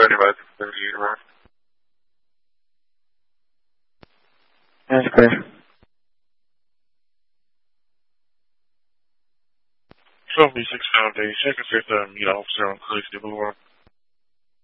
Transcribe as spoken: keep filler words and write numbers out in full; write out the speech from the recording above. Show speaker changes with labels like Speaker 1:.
Speaker 1: by six thirty-eight around.
Speaker 2: That's clear.
Speaker 3: twelve B six Foundation, check if there's a meet officer on Callisto Boulevard.